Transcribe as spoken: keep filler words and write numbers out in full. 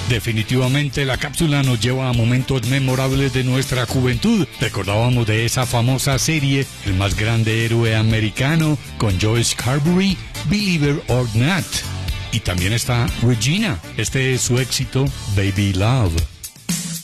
Definitivamente la cápsula nos lleva a momentos memorables de nuestra juventud. Recordábamos de esa famosa serie, El más grande héroe americano, con Joyce Carberry, Believer or Not. Y también está Regina. Este es su éxito, Baby Love.